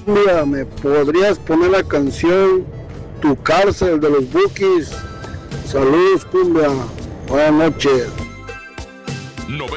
Cumbia, ¿me podrías poner la canción Tu Cárcel de los Bukis? Saludos, Cumbia. Buenas noches.